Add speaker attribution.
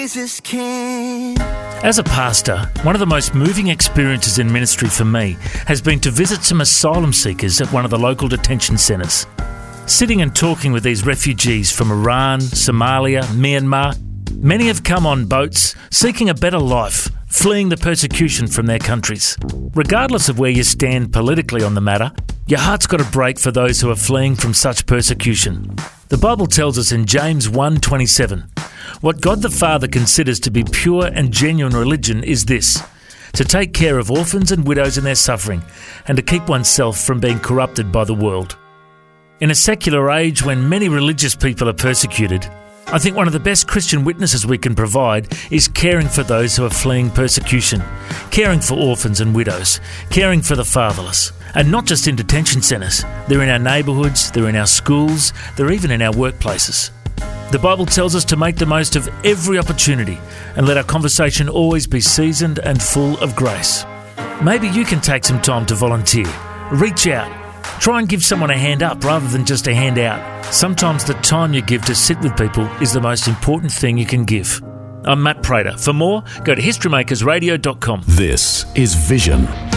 Speaker 1: As a pastor, one of the most moving experiences in ministry for me has been to visit some asylum seekers at one of the local detention centres. Sitting and talking with these refugees from Iran, Somalia, Myanmar, many have come on boats seeking a better life, fleeing the persecution from their countries. Regardless of where you stand politically on the matter, your heart's got to break for those who are fleeing from such persecution. The Bible tells us in James 1:27, what God the Father considers to be pure and genuine religion is this: to take care of orphans and widows in their suffering, and to keep oneself from being corrupted by the world. In a secular age when many religious people are persecuted, I think one of the best Christian witnesses we can provide is caring for those who are fleeing persecution, caring for orphans and widows, caring for the fatherless. And not just in detention centres. They're in our neighbourhoods, they're in our schools, they're even in our workplaces. The Bible tells us to make the most of every opportunity and let our conversation always be seasoned and full of grace. Maybe you can take some time to volunteer. Reach out. Try and give someone a hand up rather than just a hand out. Sometimes the time you give to sit with people is the most important thing you can give. I'm Matt Prater. For more, go to historymakersradio.com.
Speaker 2: This is Vision.